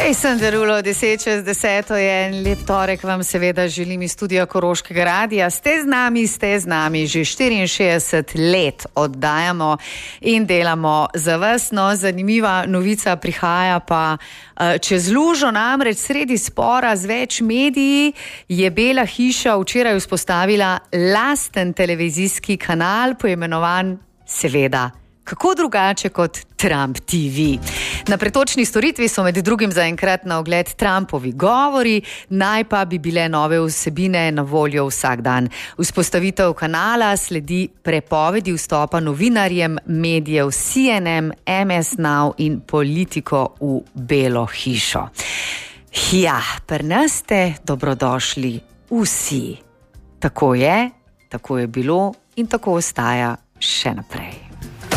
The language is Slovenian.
Jason Derulo, 10:10 je en lep torek, vam seveda želim iz studia Koroškega radia. Ste z nami, že 64 let oddajamo in delamo za vas. No, zanimiva novica prihaja pa čez lužo, namreč sredi spora z več mediji je Bela hiša včeraj vzpostavila lasten televizijski kanal, poimenovan seveda kako drugače kot Trump TV. Na pretočni storitvi so med drugim zaenkrat na ogled Trumpovi govori, naj pa bi bile nove vsebine na voljo vsak dan. Vzpostavitev kanala sledi prepovedi vstopa novinarjem medijev CNN, MS Now in Politico v Belo hišo. Ja, pri nas ste dobrodošli vsi. Tako je bilo in tako ostaja še naprej.